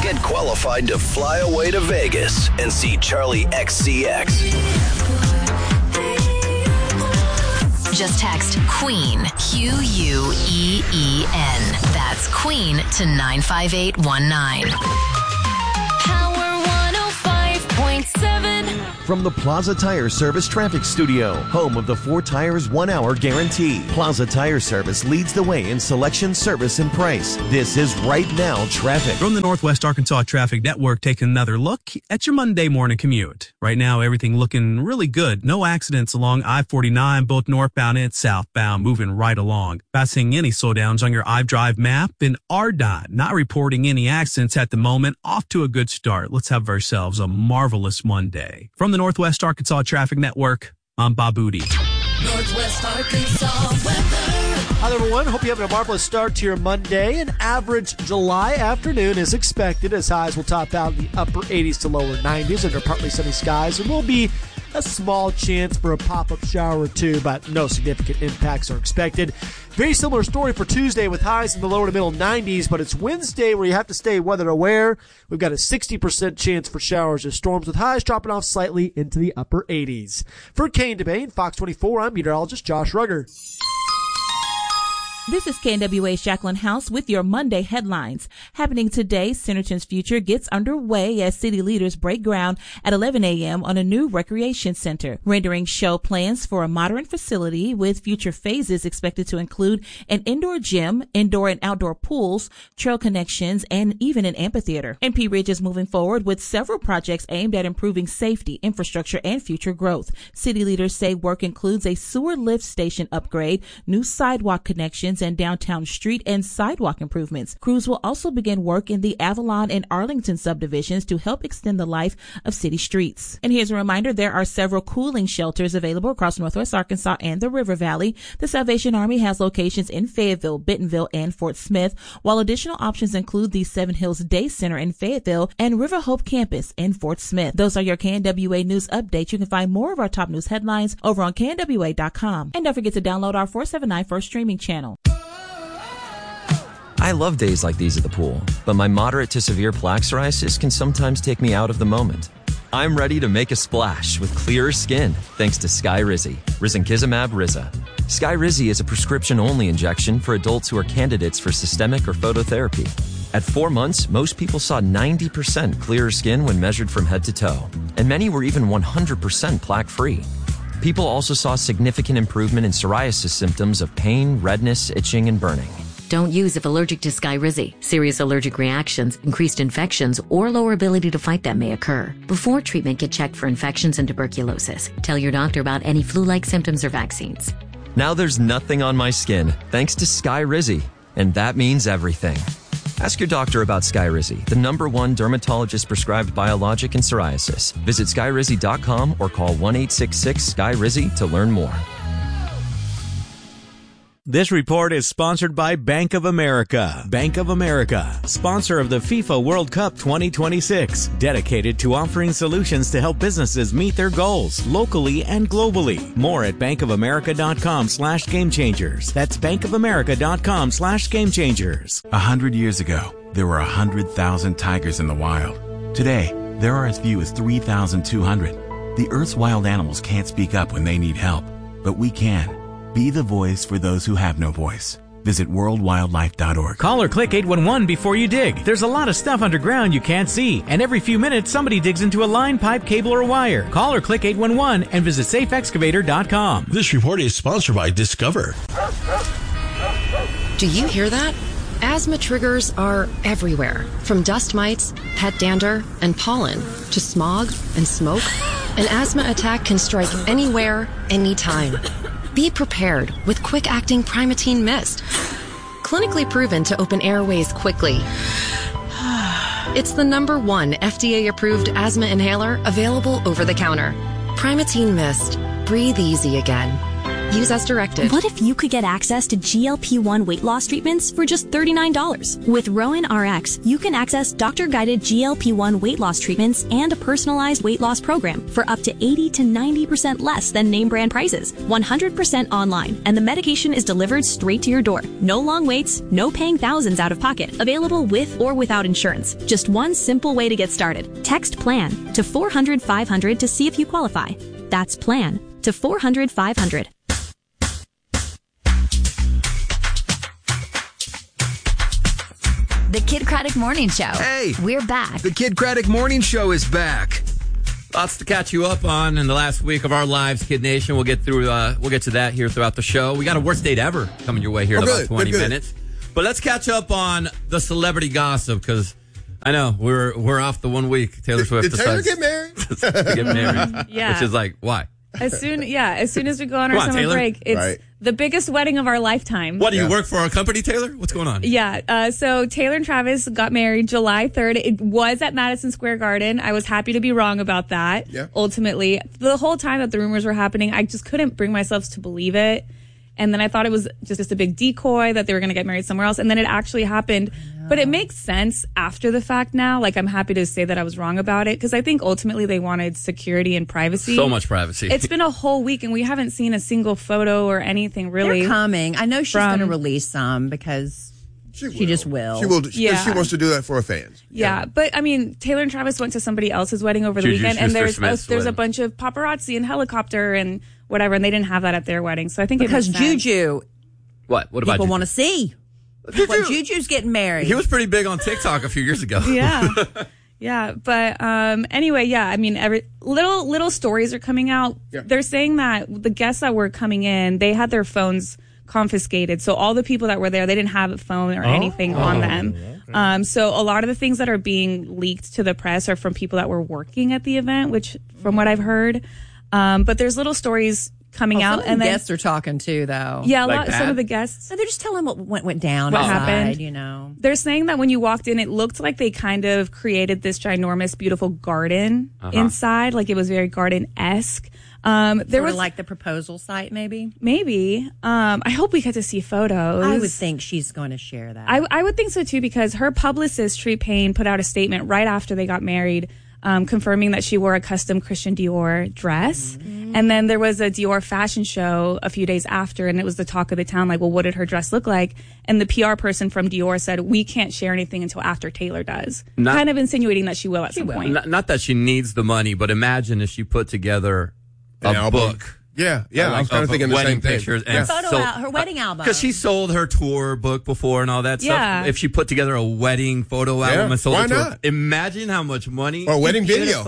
Get qualified to fly away to Vegas and see Charlie XCX. Just text QUEEN, QUEEN. That's QUEEN to 95819. Power 105.7. From the Plaza Tire Service Traffic Studio, home of the 4 Tires 1 Hour Guarantee. Plaza Tire Service leads the way in selection, service, and price. This is Right Now Traffic. From the Northwest Arkansas Traffic Network, taking another look at your Monday morning commute. Right now, everything looking really good. No accidents along I-49, both northbound and southbound, moving right along. Not seeing any slowdowns on your iDrive map. And RDOT, not reporting any accidents at the moment. Off to a good start. Let's have ourselves a marvelous Monday. From the Northwest Arkansas Traffic Network, I'm Bob Booty. Northwest Arkansas weather. Hi, everyone. Hope you're having a marvelous start to your Monday. An average July afternoon is expected as highs will top out in the upper 80s to lower 90s under partly sunny skies. There will be a small chance for a pop-up shower or two, but no significant impacts are expected. Very similar story for Tuesday with highs in the lower to middle 90s, but it's Wednesday where you have to stay weather aware. We've got a 60% chance for showers or storms with highs dropping off slightly into the upper 80s. For Kane DeBane, Fox 24, I'm meteorologist Josh Rugger. This is KNWA's Jacqueline House with your Monday headlines. Happening today, Centerton's future gets underway as city leaders break ground at 11 a.m. on a new recreation center, rendering show plans for a modern facility with future phases expected to include an indoor gym, indoor and outdoor pools, trail connections, and even an amphitheater. NP Ridge is moving forward with several projects aimed at improving safety, infrastructure, and future growth. City leaders say work includes a sewer lift station upgrade, new sidewalk connections, and downtown street and sidewalk improvements. Crews will also begin work in the Avalon and Arlington subdivisions to help extend the life of city streets. And here's a reminder, there are several cooling shelters available across Northwest Arkansas and the River Valley. The Salvation Army has locations in Fayetteville, Bentonville, and Fort Smith, while additional options include the Seven Hills Day Center in Fayetteville and River Hope Campus in Fort Smith. Those are your KNWA news updates. You can find more of our top news headlines over on KNWA.com. And don't forget to download our 479 First streaming channel. I love days like these at the pool, but my moderate to severe plaque psoriasis can sometimes take me out of the moment. I'm ready to make a splash with clearer skin thanks to Skyrizi, Risankizumab Riza. Skyrizi is a prescription-only injection for adults who are candidates for systemic or phototherapy. At 4 months, most people saw 90% clearer skin when measured from head to toe, and many were even 100% plaque-free. People also saw significant improvement in psoriasis symptoms of pain, redness, itching, and burning. Don't use if allergic to Skyrizi. Serious allergic reactions, increased infections, or lower ability to fight them may occur. Before treatment, get checked for infections and tuberculosis. Tell your doctor about any flu-like symptoms or vaccines. Now there's nothing on my skin thanks to Skyrizi, and that means everything. Ask your doctor about Skyrizi, the #1 dermatologist-prescribed biologic in psoriasis. Visit Skyrizi.com or call 1-866-SKYRIZI to learn more. This report is sponsored by Bank of America. Bank of America, sponsor of the FIFA World Cup 2026, dedicated to offering solutions to help businesses meet their goals locally and globally. More at bankofamerica.com/gamechangers. That's bankofamerica.com/gamechangers. 100 years ago, there were 100,000 tigers in the wild. Today, there are as few as 3,200. The Earth's wild animals can't speak up when they need help, but we can. Be the voice for those who have no voice. Visit worldwildlife.org. Call or click 811 before you dig. There's a lot of stuff underground you can't see, and every few minutes somebody digs into a line, pipe, cable, or wire. Call or click 811 and visit safeexcavator.com. This report is sponsored by Discover. Do you hear that? Asthma triggers are everywhere, from dust mites, pet dander, and pollen, to smog and smoke. An asthma attack can strike anywhere, anytime. Be prepared with quick-acting Primatene Mist. Clinically proven to open airways quickly. It's the #1 FDA-approved asthma inhaler available over the counter. Primatene Mist. Breathe easy again. Use as directed. What if you could get access to GLP-1 weight loss treatments for just $39? With Rowan RX, you can access doctor-guided GLP-1 weight loss treatments and a personalized weight loss program for up to 80 to 90% less than name brand prices. 100% online, and the medication is delivered straight to your door. No long waits, no paying thousands out of pocket. Available with or without insurance. Just one simple way to get started. Text PLAN to 400-500 to see if you qualify. That's PLAN to 400-500. The Kid Craddock Morning Show. Hey! We're back. The Kid Craddock Morning Show is back. Lots to catch you up on in the last week of our lives, Kid Nation. We'll get through. We'll get to that here throughout the show. We got a worst date ever coming your way here in about 20 minutes. But let's catch up on the celebrity gossip because I know we're off the 1 week. Taylor Swift Did Taylor decides get married? to get married. Yeah. Which is like why? As soon as we go on Come our on, summer Taylor. break, it's Right. the biggest wedding of our lifetime. What do you work for? Our company, Taylor? What's going on? Yeah. So Taylor and Travis got married July 3rd. It was at Madison Square Garden. I was happy to be wrong about that. Yeah. Ultimately, the whole time that the rumors were happening, I just couldn't bring myself to believe it. And then I thought it was just a big decoy that they were going to get married somewhere else. And then it actually happened. But it makes sense after the fact now. Like, I'm happy to say that I was wrong about it because I think ultimately they wanted security and privacy. So much privacy. It's been a whole week and we haven't seen a single photo or anything really. They're coming. I know she's going to release some because she just will. She will. Yeah. She wants to do that for her fans. Yeah, but I mean, Taylor and Travis went to somebody else's wedding over the Juju weekend, and Schuster-Smith's there's a wedding. bunch of paparazzi and helicopter and whatever, and they didn't have that at their wedding. So I think Because it makes sense. Juju, What? What about people you? want to see. When Juju's getting married. He was pretty big on TikTok a few years ago. Yeah. Yeah, but anyway, yeah, I mean, little stories are coming out. Yeah. They're saying that the guests that were coming in, they had their phones confiscated. So all the people that were there, they didn't have a phone or anything on them. So a lot of the things that are being leaked to the press are from people that were working at the event, which from what I've heard. But there's little stories coming out, and guests are talking too, though. Yeah, some of the guests. So they're just telling what went down. What outside, happened? You know, they're saying that when you walked in, it looked like they kind of created this ginormous, beautiful garden inside, like it was very garden-esque. There was like the proposal site, maybe. Maybe. I hope we get to see photos. I would think she's going to share that. I would think so too, because her publicist Tree Payne put out a statement right after they got married, confirming that she wore a custom Christian Dior dress. And then there was a Dior fashion show a few days after, and it was the talk of the town, like, well, what did her dress look like? And the PR person from Dior said, we can't share anything until after Taylor does. Kind of insinuating that she will at some point. Not that she needs the money, but imagine if she put together a book. Yeah. I was kind of thinking the wedding same thing. pictures and her wedding album. because she sold her tour book before and all that Yeah. stuff. If she put together a wedding photo album and sold why it to her, not? imagine how much money. Or a wedding video.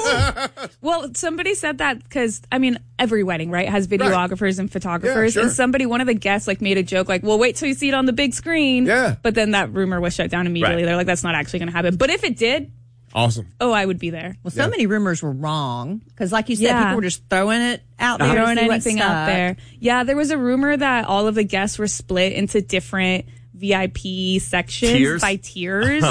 Well, somebody said that because, I mean, every wedding, right, has videographers and photographers. Yeah, sure. And somebody, one of the guests, like, made a joke, like, well, wait till you see it on the big screen. Yeah. But then that rumor was shut down immediately. Right. They're like, that's not actually going to happen. But if it did, Awesome. oh, I would be there. Well, so many rumors were wrong because, like you said, people were just throwing it out there, Throwing to see what anything out stuck. there. Yeah, there was a rumor that all of the guests were split into different VIP sections by tiers.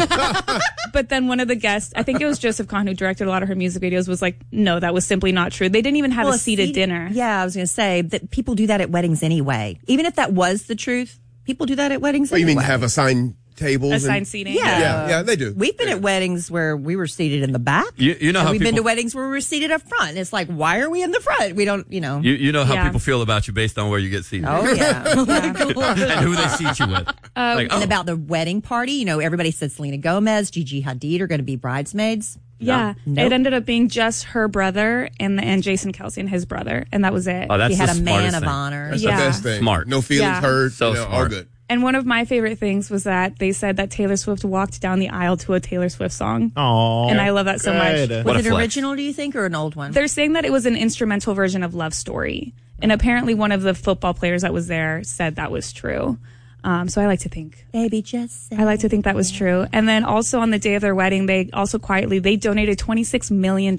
But then one of the guests, I think it was Joseph Kahn, who directed a lot of her music videos, was like, no, that was simply not true. They didn't even have a seated dinner. Yeah, I was going to say that people do that at weddings anyway. Even if that was the truth, people do that at weddings Well, you anyway. mean have assigned tables? Assigned seating. Yeah, they do. We've been at weddings where we were seated in the back. You know and how we've been to people- weddings where we were seated up front. It's like, why are we in the front? We don't, you know. You know how Yeah. people feel about you based on where you get seated. Oh, yeah. And who they seat you with. And about the wedding party, you know, everybody said Selena Gomez, Gigi Hadid are going to be bridesmaids. Yeah, Nope. it ended up being just her brother and Jason Kelsey and his brother, and that was it. Oh, that's She had the a man smartest of thing. honor. That's Yeah. the best thing. Smart. No feelings Yeah. hurt. So all smart. good. And one of my favorite things was that they said that Taylor Swift walked down the aisle to a Taylor Swift song. Aww. And I love that so much. What Was a it flex. original, do you think, or an old one? They're saying that it was an instrumental version of Love Story. And apparently one of the football players that was there said that was true. So I like to think. Baby, just say I like to think that was true. And then also on the day of their wedding, they also quietly, they donated $26 million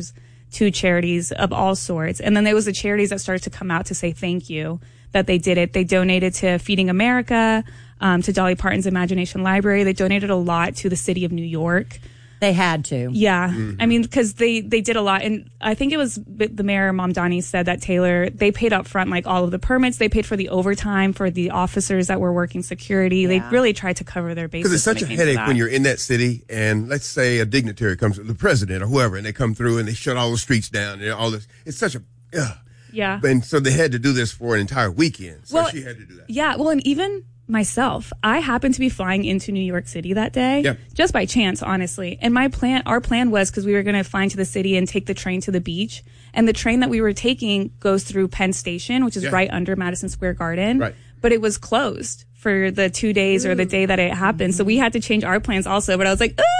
to charities of all sorts. And then there was the charities that started to come out to say thank you that they did it. They donated to Feeding America, to Dolly Parton's Imagination Library. They donated a lot to the city of New York. They had to. Yeah. I mean, because they did a lot. And I think it was the mayor, Mamdani, said that Taylor, they paid up front, like all of the permits. They paid for the overtime for the officers that were working security. They really tried to cover their bases. Because it's such a headache when you're in that city and let's say a dignitary comes, the president or whoever, and they come through and they shut all the streets down and all this. It's such a, yeah. And so they had to do this for an entire weekend. So she had to do that. Yeah. Well, and even myself, I happened to be flying into New York City that day, just by chance, honestly. And our plan was because we were going to fly into the city and take the train to the beach. And the train that we were taking goes through Penn Station, which is right under Madison Square Garden. Right. But it was closed for the 2 days or the day that it happened. So we had to change our plans also. But I was like,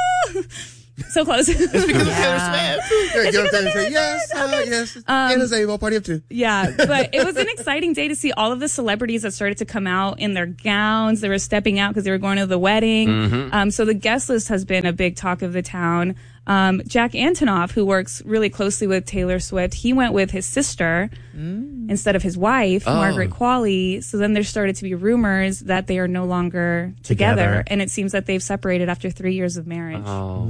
so close. It's because of Taylor Swift. Yes. Anna's able, party of two. Yeah, but it was an exciting day to see all of the celebrities that started to come out in their gowns. They were stepping out because they were going to the wedding. So the guest list has been a big talk of the town. Jack Antonoff, who works really closely with Taylor Swift, he went with his sister instead of his wife, Margaret Qualley. So then there started to be rumors that they are no longer together. And it seems that they've separated after 3 years of marriage.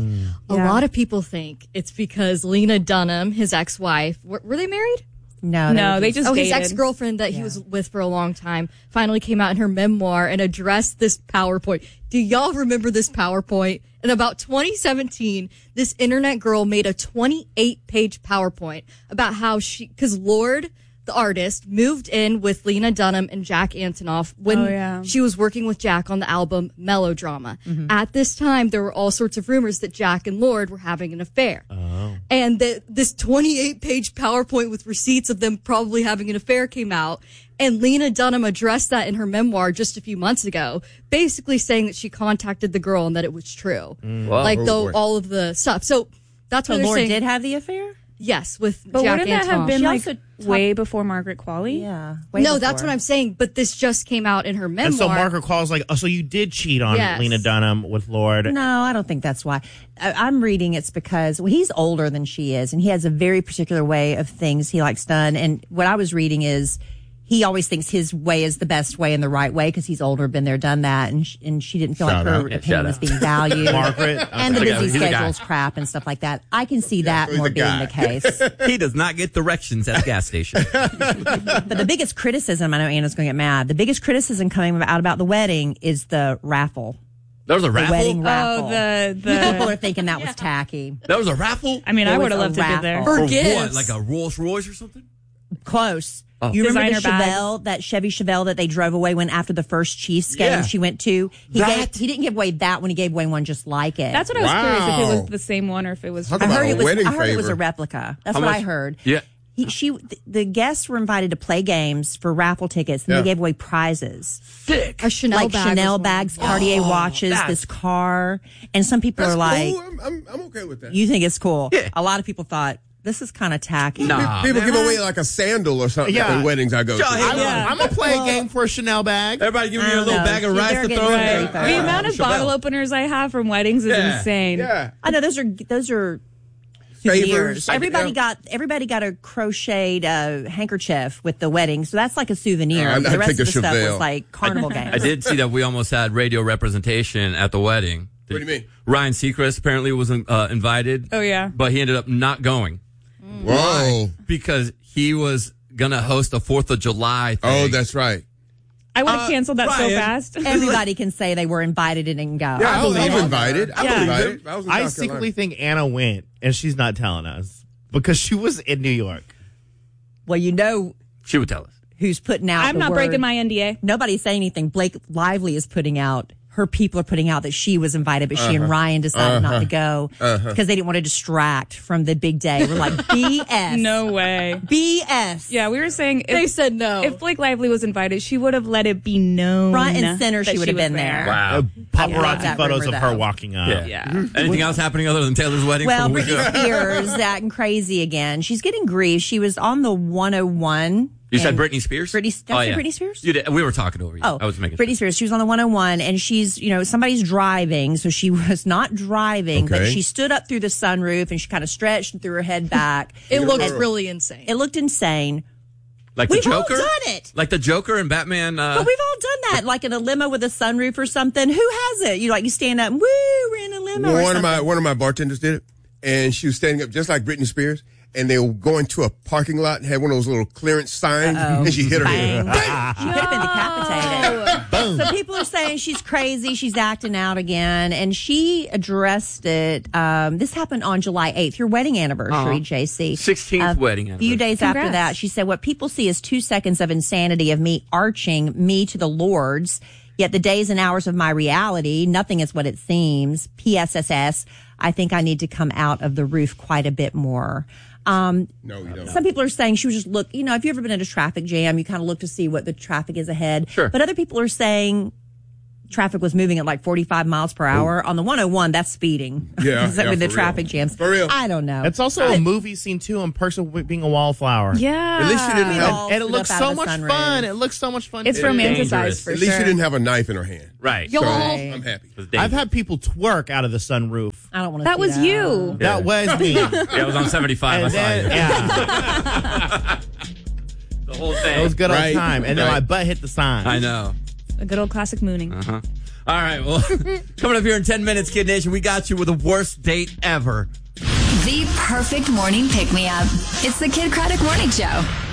A lot of people think it's because Lena Dunham, his ex-wife, were they married? No, they just dated. His ex-girlfriend that he was with for a long time finally came out in her memoir and addressed this PowerPoint. Do y'all remember this PowerPoint? In about 2017, this internet girl made a 28-page PowerPoint about how because Lorde, the artist, moved in with Lena Dunham and Jack Antonoff when she was working with Jack on the album Melodrama. At this time, there were all sorts of rumors that Jack and Lorde were having an affair. And this 28-page PowerPoint with receipts of them probably having an affair came out. And Lena Dunham addressed that in her memoir just a few months ago, basically saying that she contacted the girl and that it was true. All of the stuff. So that's what they're Lorde saying. did have the affair? Yes, with But Jack wouldn't that have been Antonoff. way before Margaret Qualley? Yeah. No, that's what I'm saying. But this just came out in her memoir. And so Margaret Qualley's like, oh, so you did cheat on Lena Dunham with Lorde? No, I don't think that's why. I'm reading it's because he's older than she is, and he has a very particular way of things he likes done. And what I was reading is he always thinks his way is the best way and the right way because he's older, been there, done that, and she didn't feel like her opinion was being valued. Margaret. And the busy schedule's crap and stuff like that. I can see that more being the case. He does not get directions at the gas station. But the biggest criticism, I know Anna's going to get mad, the biggest criticism coming out about the wedding is the raffle. There was a raffle? The wedding raffle. Oh, people are thinking that was tacky. There was a raffle? I mean, I would have loved to be there. For what? Like a Rolls Royce or something? Close. Oh. You remember the Designer Chevelle, that Chevy Chevelle that they drove away when after the first Chiefs game she went to? He didn't give away that one. He gave away one just like it. That's what I was curious if it was the same one or if it was. I heard it was a replica. That's what I heard. Yeah. The guests were invited to play games for raffle tickets, and they gave away prizes. Sick. A Chanel bag. Chanel bags, Cartier watches, this car. And some people are like, cool. I'm okay with that. You think it's cool? Yeah. A lot of people thought, this is kind of tacky. People give away like a sandal or something at weddings I go to. I'm going to play a game for a Chanel bag. Everybody give me a little bag of rice to throw in. The amount of bottle openers I have from weddings is insane. Yeah. I know those are souvenirs. Everybody got a crocheted handkerchief with the wedding, so that's like a souvenir. The rest of the stuff was like carnival games. I did see that we almost had radio representation at the wedding. What do you mean? Ryan Seacrest apparently was invited. Oh, yeah. But he ended up not going. Whoa. Why? Because he was going to host a 4th of July thing. Oh, that's right. I would have canceled that so fast. Everybody can say they were invited and didn't go. Yeah, I was invited. I secretly think Anna went, and she's not telling us because she was in New York. Well, you know, she would tell us who's putting out. I'm not breaking my NDA. Nobody's saying anything. Blake Lively is putting out. Her people are putting out that she was invited, but she and Ryan decided not to go because they didn't want to distract from the big day. We're like, BS. No way. BS. Yeah, we were saying they said no. If Blake Lively was invited, she would have let it be known. Front and center, she would have been there. Wow. Paparazzi photos of her walking up. Yeah. Anything else happening other than Taylor's wedding? Well, Britney Spears acting crazy again. She's getting grief. She was on the 101. You said Britney Spears? Britney Spears? You did. We were talking over you. Oh, I was making Britney Spears. She was on the 101, and she's, somebody's driving, so she was not driving, but she stood up through the sunroof, and she kind of stretched and threw her head back. It looked really insane. It looked insane. Like we've the Joker? All done it. Like the Joker and Batman. But we've all done that, like in a limo with a sunroof or something. Who has it? You stand up and, woo, we're in a limo or something. One of my bartenders did it, and she was standing up just like Britney Spears. And they were going to a parking lot and had one of those little clearance signs, and she hit her head. She could have been decapitated. Boom. So people are saying she's crazy, she's acting out again, and she addressed it. This happened on July 8th, your wedding anniversary, JC. 16th wedding anniversary. A few days after that, she said, what people see is 2 seconds of insanity of me arching me to the Lord's, yet the days and hours of my reality, nothing is what it seems. PSSS, I think I need to come out of the roof quite a bit more. No, you don't. Some people are saying she was just if you've ever been in a traffic jam, you kind of look to see what the traffic is ahead. Sure. But other people are saying traffic was moving at like 45 miles per hour. On the 101, that's speeding. Yeah. With the for traffic real. jams. For real. I don't know. It's also a movie scene, too, in person being a wallflower. Yeah. At least you didn't have. And it looks so much fun. It looks so much fun. It's romanticized for At sure. least you didn't have a knife in her hand. Right. So Right. I'm happy. I've had people twerk out of the sunroof. I don't want to That was you. That was me. Yeah, it was on 75. I saw then, you. yeah. The whole thing. It was good Right. old time. And then Right. my butt hit the sign. I know. A good old classic mooning. Uh-huh. All right, well, coming up here in 10 minutes, Kid Nation, we got you with the worst date ever. The perfect morning pick-me-up. It's the Kid Craddock Morning Show.